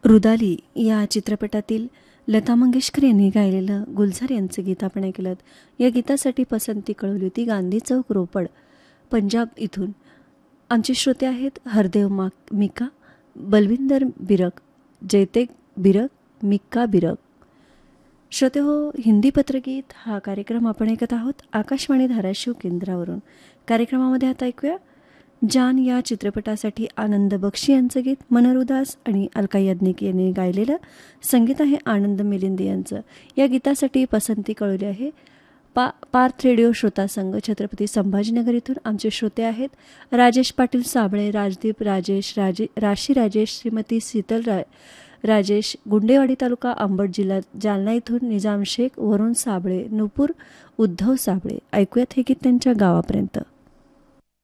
रुदाली या चित्रपटातील लता मंगेशकर यांनी गायलेलं गुलजार यांचं गीत आपण ऐकलं. या गीतासाठी पसंती कळवली होती गांधी चौक रोपड पंजाब इथून. आमचे श्रोते आहेत हरदेव मिक्का, बलविंदर बिरक, जयतेक बिरक, मिक्का बिरक. श्रोते हो, हिंदी पत्रगीत हा कार्यक्रम आपण ऐकत आहोत आकाशवाणी धाराशिव केंद्रावरून. कार्यक्रमामध्ये आता ऐकूया जान या चित्रपटासाठी आनंद बक्षी यांचं गीत. मनोहर उदास आणि अलका याज्ञिक यांनी गायलेलं. संगीत आहे आनंद मिलिंद यांचं. या गीतासाठी पसंती कळवली आहे पार्थ रेडिओ श्रोता संघ छत्रपती संभाजीनगर इथून. आमचे श्रोते आहेत राजेश पाटील साबळे, राजदीप राजेश, राशी राजेश, श्रीमती शीतल राजेश, गुंडेवाडी तालुका अंबड जिल्हा जालना इथून. निजाम शेख, वरुण साबळे, नुपूर, उद्धव साबळे. ऐकूयात हे गीत त्यांच्या गावापर्यंत.